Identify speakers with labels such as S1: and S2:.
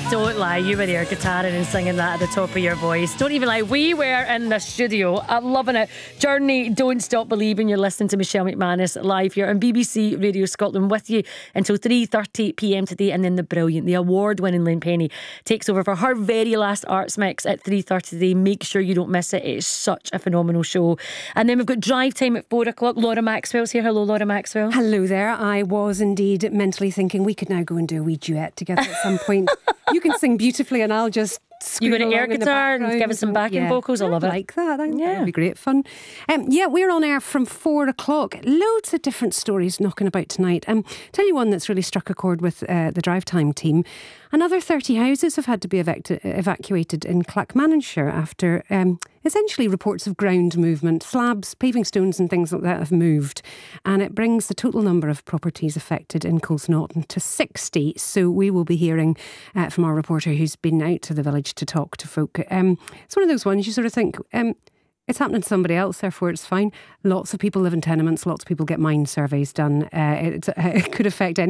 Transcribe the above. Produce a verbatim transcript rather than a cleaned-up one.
S1: Don't lie, you were there guitaring and singing that at the top of your voice. Don't even lie, we were in the studio. I'm loving it. Journey, Don't Stop Believing. You're listening to Michelle McManus live here on B B C Radio Scotland with you until three thirty p m today. And then the brilliant, the award-winning Lynn Penny takes over for her very last Arts Mix at three thirty today. Make sure you don't miss it. It's such a phenomenal show. And then we've got Drive Time at four o'clock. Laura Maxwell's here. Hello, Laura Maxwell.
S2: Hello there. I was indeed mentally thinking we could now go and do a wee duet together at some point. You can sing beautifully and I'll just
S1: You got an air guitar and give us some backing
S2: yeah.
S1: vocals. I love
S2: I
S1: it.
S2: like that. I think
S1: Yeah.
S2: that'd be great fun. Um, yeah, we're on air from four o'clock. Loads of different stories knocking about tonight. Um, tell you one that's really struck a chord with uh, the Drive Time team. Another thirty houses have had to be evac- evacuated in Clackmannanshire after um, essentially reports of ground movement. Slabs, paving stones and things like that have moved. And it brings the total number of properties affected in Colsnaughton to sixty. So we will be hearing uh, from our reporter who's been out to the village to talk to folk. Um, it's one of those ones you sort of think... Um, It's happening to somebody else, therefore it's fine. Lots of people live in tenements, lots of people get mind surveys done. Uh, it, it could affect any